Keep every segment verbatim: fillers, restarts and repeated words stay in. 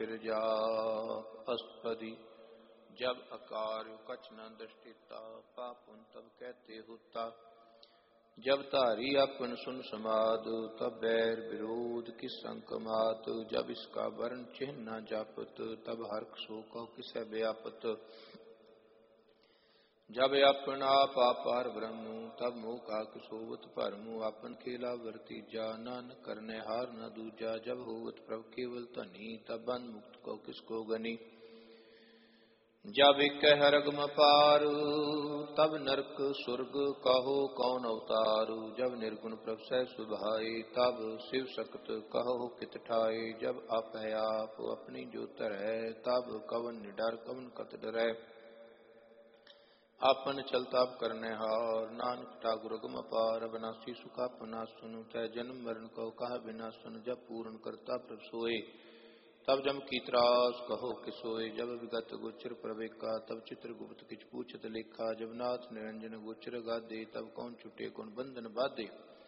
जा अस्पदी जब अकार कछ न दृष्टिता पापुन तब कहते होता। जब तारी अपन सुन समाद तब बैर विरोध किस संकमात। जब इसका वर्ण चिन्ह न जापत तब हर्ष सो कहो किसे व्यापत। जब अपन आप अपार ब्रह्म तब मोह का किसोवत भरमु। अपन खेला वर्ती जा नानक करने हार न दूजा। जब होवत प्रभ केवल तनी तब बंध मुक्त को किसको गनी। जब एक हरगम पार तब नरक स्वर्ग कहो कौन अवतार। जब निर्गुण प्रभ सह सुभाए तब शिव शक्त कहो कित ठाए। जब आप है आप अपनी जो तरह तब कवन निडर कवन कत डरै। अपन चलता करने हार नानक ठाकुर गम पार। अविनाशी सुखा पना सुनु तय जन्म मरण को कहा बिना सुन। जब पूर्ण करता प्रभ सोए तब जम की त्रास कहो किसोए। जब विगत गोचर प्रवेका तब चित्रगुप्त किछ पूछत लेखा। जब नाथ निरंजन गोचर गादे तब कौन छुटे कौन बंधन बाधे।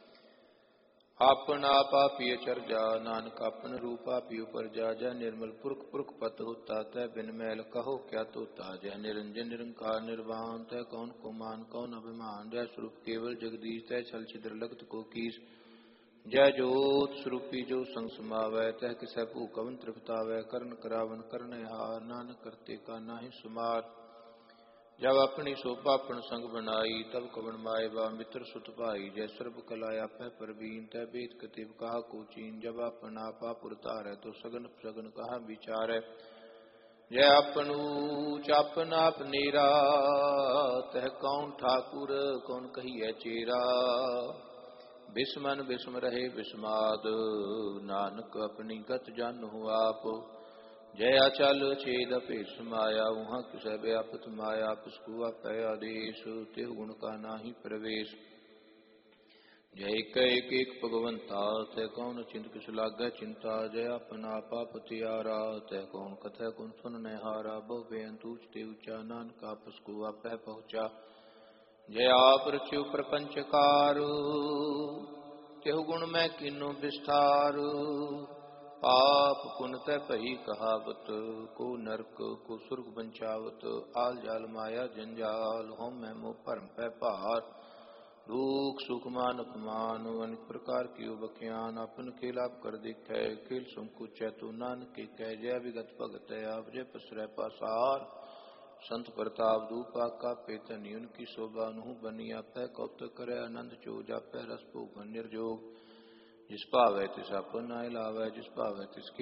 आपन आपा पिय चर जा नानक अपन रूपा पियो पर जा। जय निर्मल पुरख पुरख पत होता तय बिन मैल कहो क्या तोता। जय निरंजन निरंकार निर्वाण तय कौन को मान कौन अभिमान। जय स्वरूप केवल जगदीश तय छल छिद्र लगत को कीस। जय जोत स्वरूपी जो संग समावै तह किसै भू कवन त्रिपतावै। कर्ण करावन करने हार नानक करते का नाहि सुमार। जब अपनी शोभा अपन संग बनाई तब कवन माए बा मित्र सुत भाई। जय सर्व कलाया पह परवीन तय बेद कतिब कहा को चीन। जब अपन आपा पुरतार है तो सगन सगन कहा विचार है। जय अपन ऊच अपन आप नेरा तह कौन ठाकुर कौन कहिए चेरा। बिस्मन बिस्म रहे बिस्माद नानक अपनी गत जानु आप। जय अचल छेद पेश माया वहाँ किस व्यापत माया। किसको आप आदेश तेह गुण का नाही प्रवेश। जय एक एक एक भगवंता तय कौन चिंत किस लाग चिंता। जय अपना पाप त्यारा तय कौन कथय कौन सुनने हारा। बहु बेअंत ऊंचते ऊंचा नानक आपस को आप पहुँचा। जय आप रच्यु प्रपंच कार तेहु गुण में किन्नु विस्तार। पाप पुन तय पही कहावत को नरक को सुर्ग बंचावत। आल जाल माया जंजाल होम में मोह परम पै पार। दुख सुख मान अपमान अनेक प्रकार की बख्यान। अपन खेलाप कर दिखे खेल संकुचै तो नानक के कह। जय विगत भगत आप जय पसरै पासार। संत प्रताप दूपा का पेतनी उनकी शोभा नु बनी। आपै कौतक करे आनंद चोज आपै रस भोगन निर्जोग। जिस भावै तिस आपन नाय लावै जिस भावै तिस